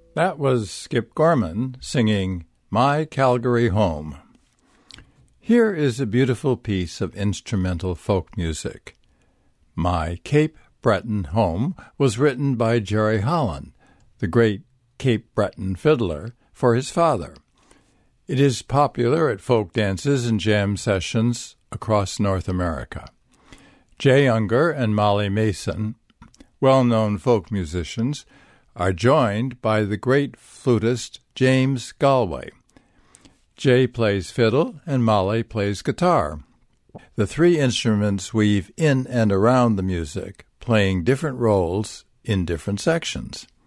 That was Skip Gorman singing My Calgary Home. Here is a beautiful piece of instrumental folk music. My Cape Breton Home was written by Jerry Holland, the great Cape Breton fiddler, for his father. It is popular at folk dances and jam sessions across North America. Jay Unger and Molly Mason, well-known folk musicians, are joined by the great flutist James Galway. Jay plays fiddle and Molly plays guitar. The three instruments weave in and around the music, playing different roles in different sections.